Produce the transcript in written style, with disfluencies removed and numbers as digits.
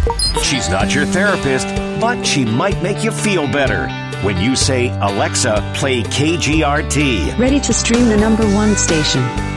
She's not your therapist, but she might make you feel better when you say, "Alexa, play KGRT." Ready to stream the #1 station.